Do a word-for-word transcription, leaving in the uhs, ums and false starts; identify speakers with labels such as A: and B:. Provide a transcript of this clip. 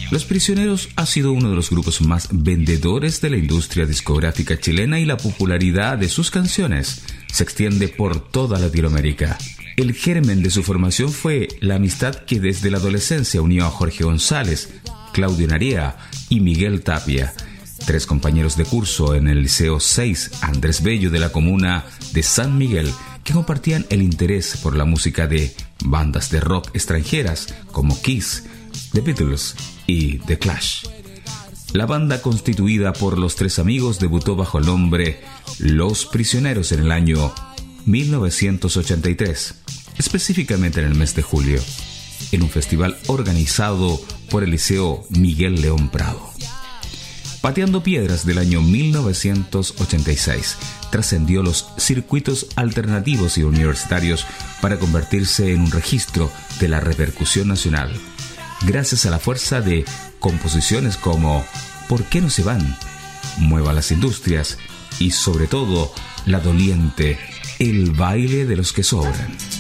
A: Los Prisioneros ha sido uno de los grupos más vendedores de la industria discográfica chilena y la popularidad de sus canciones se extiende por toda Latinoamérica. El germen de su formación fue la amistad que desde la adolescencia unió a Jorge González, Claudio Narea y Miguel Tapia, tres compañeros de curso en el Liceo seis Andrés Bello de la comuna de San Miguel, que compartían el interés por la música de bandas de rock extranjeras como Kiss, The Beatles y The Clash. La banda, constituida por los tres amigos, debutó bajo el nombre Los Prisioneros en el año mil novecientos ochenta y tres, específicamente en el mes de julio, en un festival organizado por el Liceo Miguel León Prado. Pateando Piedras del año mil novecientos ochenta y seis trascendió los circuitos alternativos y universitarios para convertirse en un registro de la repercusión nacional, gracias a la fuerza de composiciones como ¿Por qué no se van?, Mueva las industrias y sobre todo la doliente El baile de los que sobran.